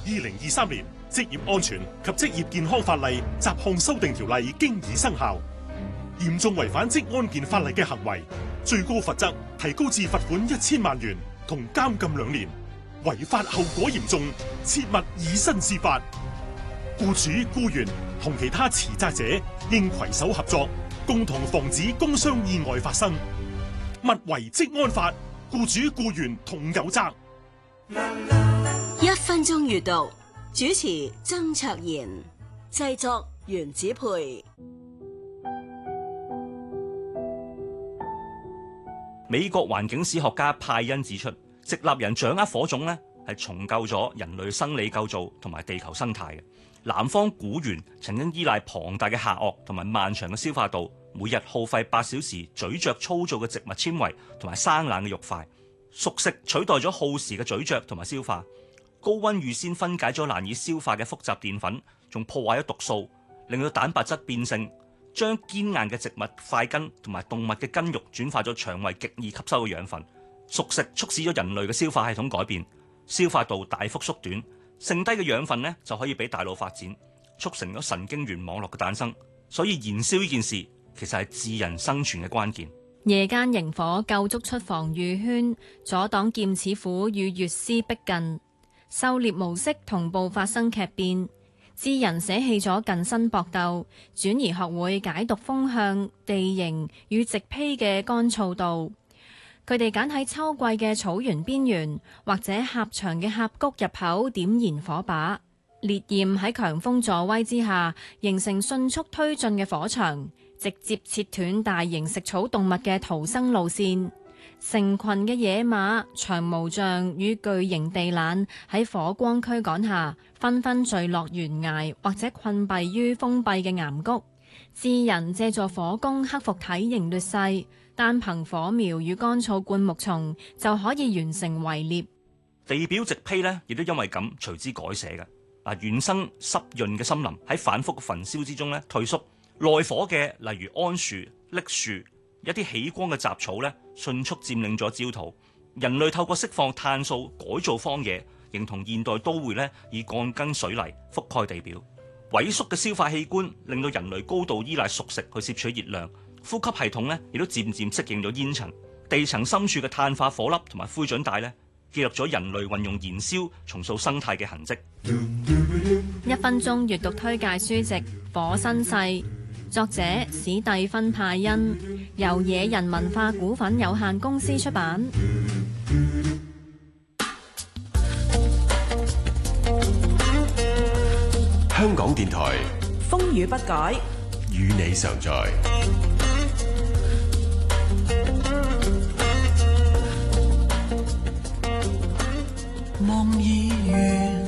2023年職業安全及職業健康法例雜項修訂條例經已生效，嚴重違反職安健法例嘅行為，最高罰則提高至罰款1000萬元同監禁2年，違法後果嚴重，切勿以身試法。僱主、僱員同其他持責者應攜手合作，共同防止工傷意外發生。勿違職安法，僱主僱員同有責。 1分鐘閱讀，主持曾卓賢，製作袁子培。 美國環境史學家派恩指出，直立人掌握火種咧，係重構咗人類生理構造同埋地球生態嘅。南方古猿曾經依賴龐大嘅下顎同埋漫長嘅消化道，每日耗費8小時咀嚼粗糙嘅植物纖維同埋生冷嘅肉塊。熟食取代咗耗時嘅咀嚼同埋消化。高溫預先分解咗難以消化嘅複雜澱粉，仲破壞咗毒素，令到蛋白質變性，將堅硬嘅植物塊根同埋動物嘅筋肉轉化咗腸胃極易吸收嘅養分。熟食促使咗人類嘅消化系統改變，消化道大幅縮短，剩低嘅養分呢就可以俾大腦發展，促成咗神經元網絡嘅誕生。所以燃燒呢件事其實係致人生存嘅關鍵。 夜間營火構築出防禦圈，阻擋劍齒虎與月獅逼近。狩獵模式同步發生劇變，智人捨棄咗近身搏鬥，轉而學會解讀風向、地形與植被嘅乾燥度。佢哋揀喺秋季嘅草原邊緣，或者狹長嘅峽谷入口點燃火把，烈焰喺強風助威之下，形成迅速推進嘅火場，直接切斷大型食草動物嘅逃生路線。成群嘅野馬、長毛象與巨型地懶喺火光驅趕下，紛紛墜落懸崖或者困閉於封閉嘅岩谷。智人借助火攻克服體型劣勢，單憑火苗與乾燥灌木叢就可以完成圍獵。 地表植被呢，亦都因為咁隨之改寫嘅。原生濕潤嘅森林喺反覆焚燒之中咧退縮，耐火嘅例如桉樹、櫟樹，一啲起光嘅雜草咧，迅速佔領咗焦土。人類透過釋放碳素改造荒野，形同現代都會咧以鋼筋水泥覆蓋地表。萎縮嘅消化器官令到人類高度依賴熟食去攝取熱量，呼吸系統咧亦都漸漸適應咗煙塵。地層深處嘅碳化火粒同埋灰燼帶咧，記錄咗人類運用燃燒重塑生態嘅痕跡。 1分鐘閱讀推介書籍《火身世》，作者史蒂芬派恩，由野人文化股份有限公司出版。 香港電台風雨不改， 與你常在。 夢已圓，